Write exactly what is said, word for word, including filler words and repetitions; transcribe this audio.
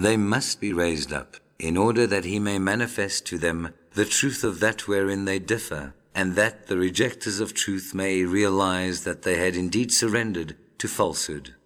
they must be raised up, in order that he may manifest to them the truth of that wherein they differ, and that the rejectors of truth may realize that they had indeed surrendered to falsehood.